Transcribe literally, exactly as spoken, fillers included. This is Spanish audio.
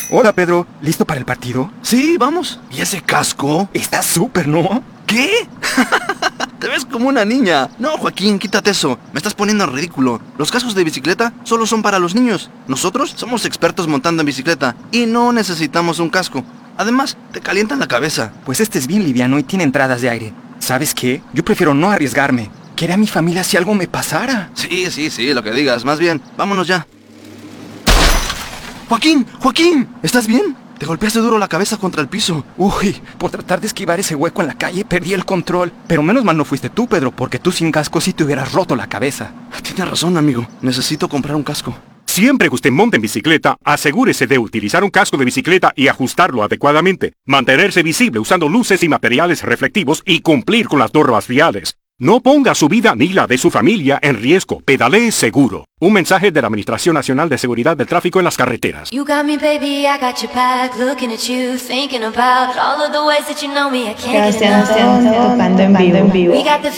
Hola, Pedro. ¿Listo para el partido? Sí, vamos. ¿Y ese casco? Está súper, ¿no? ¿Qué? Te ves como una niña. No, Joaquín, quítate eso. Me estás poniendo en ridículo. Los cascos de bicicleta solo son para los niños. Nosotros somos expertos montando en bicicleta y no necesitamos un casco. Además, te calientan la cabeza. Pues este es bien liviano y tiene entradas de aire. ¿Sabes qué? Yo prefiero no arriesgarme. ¿Qué haría mi familia si algo me pasara? Sí, sí, sí, lo que digas. Más bien, vámonos ya. Joaquín, Joaquín, ¿estás bien? Te golpeaste duro la cabeza contra el piso. Uy, por tratar de esquivar ese hueco en la calle perdí el control. Pero menos mal no fuiste tú, Pedro, porque tú sin casco sí te hubieras roto la cabeza. Tienes razón, amigo. Necesito comprar un casco. Siempre que usted monte en bicicleta, asegúrese de utilizar un casco de bicicleta y ajustarlo adecuadamente. Mantenerse visible usando luces y materiales reflectivos y cumplir con las normas viales. No ponga su vida ni la de su familia en riesgo. Pedalee seguro. Un mensaje de la Administración Nacional de Seguridad del Tráfico en las Carreteras. You got me, baby, I got your back. Looking at you, thinking about all of the ways that you know me. I can't get enough. Tocando en vivo. We got the